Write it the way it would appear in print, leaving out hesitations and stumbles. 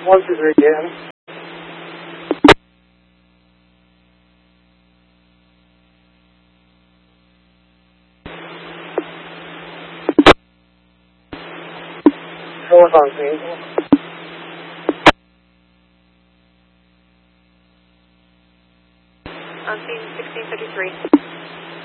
123 again. Control on scene. On scene 1653.